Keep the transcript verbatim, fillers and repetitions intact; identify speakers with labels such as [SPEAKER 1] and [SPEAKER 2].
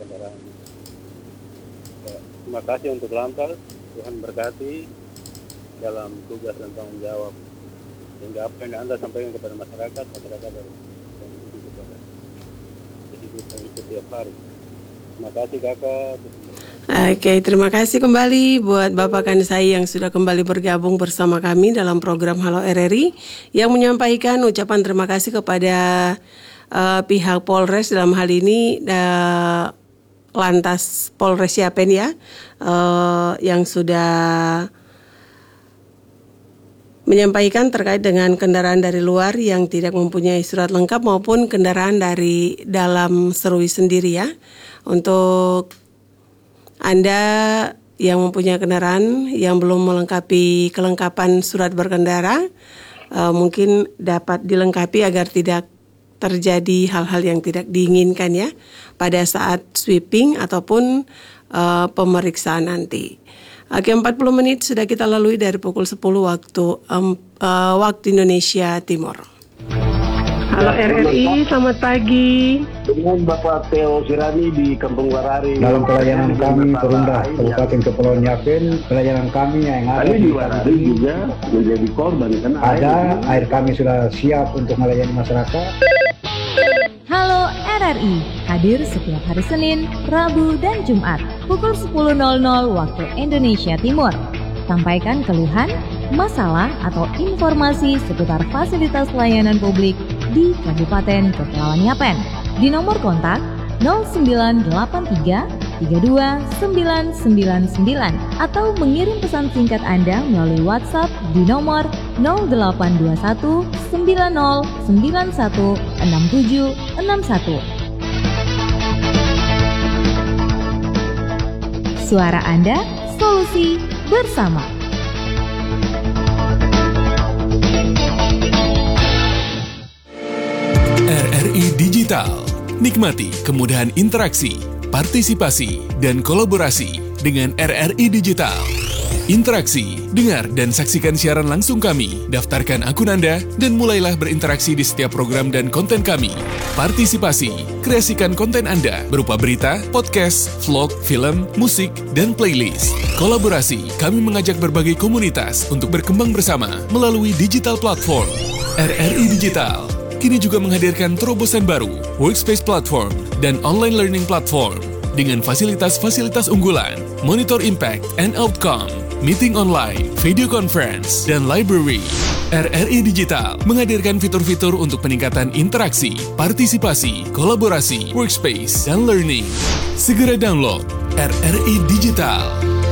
[SPEAKER 1] negara ini. Ya, terima kasih untuk Lampal, Tuhan berkati dalam tugas dan tanggung jawab. Sehingga apa yang Anda sampaikan kepada masyarakat, masyarakat harus mengikuti kepada kehidupan setiap hari. Terima kasih kakak.
[SPEAKER 2] Oke, terima kasih kembali buat Bapak Kansai yang sudah kembali bergabung bersama kami dalam program Halo R R I, yang menyampaikan ucapan terima kasih kepada uh, pihak Polres dalam hal ini uh, Lantas Polres Yapen ya, uh, yang sudah menyampaikan terkait dengan kendaraan dari luar yang tidak mempunyai surat lengkap maupun kendaraan dari dalam Serui sendiri ya. Untuk Anda yang mempunyai kendaraan yang belum melengkapi kelengkapan surat berkendara, uh, mungkin dapat dilengkapi agar tidak terjadi hal-hal yang tidak diinginkan ya pada saat sweeping ataupun uh, pemeriksaan nanti. Oke, empat puluh menit sudah kita lalui dari pukul sepuluh waktu um, uh, waktu Indonesia Timur. Halo R R I, selamat pagi.
[SPEAKER 3] Dengan Bapak Theo Sirani di Kampung Warari.
[SPEAKER 4] Dalam pelayanan kami Perumda Kabupaten Kepulauan Yapen, pelayanan kami yang ada
[SPEAKER 3] di Warari juga menjadi korban karena
[SPEAKER 4] ada air, air kami sudah siap untuk melayani masyarakat.
[SPEAKER 5] Halo R R I, hadir setiap hari Senin, Rabu, dan Jumat pukul sepuluh waktu Indonesia Timur. Sampaikan keluhan, masalah, atau informasi seputar fasilitas layanan publik di Kabupaten Kepulauan Yapen di nomor kontak nol sembilan delapan tiga tiga dua sembilan sembilan sembilan atau mengirim pesan singkat Anda melalui WhatsApp di nomor nol delapan dua satu sembilan nol sembilan satu enam tujuh enam satu. Suara Anda, solusi bersama.
[SPEAKER 6] R R I Digital. Nikmati kemudahan interaksi, partisipasi, dan kolaborasi dengan R R I Digital. Interaksi, dengar dan saksikan siaran langsung kami, daftarkan akun Anda, dan mulailah berinteraksi di setiap program dan konten kami. Partisipasi, kreasikan konten Anda berupa berita, podcast, vlog, film, musik, dan playlist. Kolaborasi, kami mengajak berbagai komunitas untuk berkembang bersama melalui digital platform. R R I Digital kini juga menghadirkan terobosan baru, workspace platform, dan online learning platform dengan fasilitas-fasilitas unggulan, monitor impact and outcome, meeting online, video conference, dan library. R R I Digital menghadirkan fitur-fitur untuk peningkatan interaksi, partisipasi, kolaborasi, workspace, dan learning. Segera download R R I Digital.